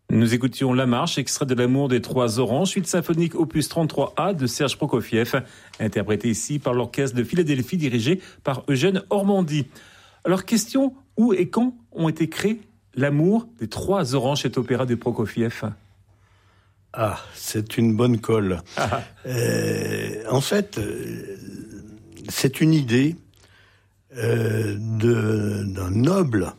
Nous écoutions La Marche, extrait de L'amour des trois oranges, suite symphonique opus 33A de Serge Prokofiev, interprété ici par l'orchestre de Philadelphie dirigé par Eugène Ormandy. Alors question, où et quand ont été créés L'amour des trois oranges, cet opéra de Prokofiev? Ah, c'est une bonne colle. En fait, c'est une idée d'un noble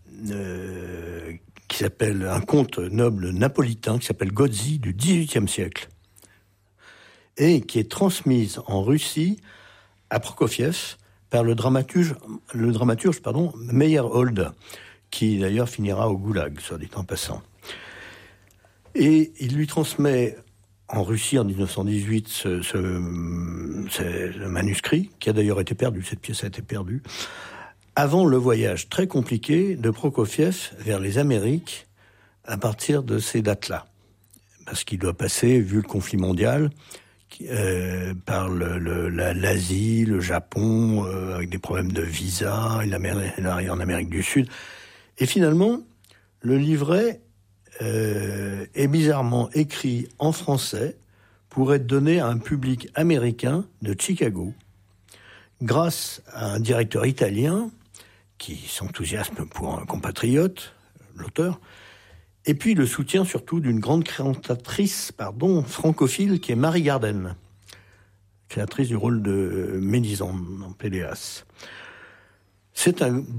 qui s'appelle un comte noble napolitain qui s'appelle Gozzi du XVIIIe siècle et qui est transmise en Russie à Prokofiev par le dramaturge Meyerhold, qui d'ailleurs finira au goulag, soit dit en passant. Et il lui transmet en Russie en 1918 ce manuscrit, qui a d'ailleurs été perdu, cette pièce a été perdue, avant le voyage très compliqué de Prokofiev vers les Amériques à partir de ces dates-là. Parce qu'il doit passer, vu le conflit mondial, par l'Asie, le Japon, avec des problèmes de visa, il arrive en Amérique du Sud. Et finalement, le livret est bizarrement écrit en français pour être donné à un public américain de Chicago, grâce à un directeur italien qui s'enthousiasme pour un compatriote, l'auteur, et puis le soutien surtout d'une grande créatrice francophile qui est Marie Garden, créatrice du rôle de Mélisande dans Péléas. C'est un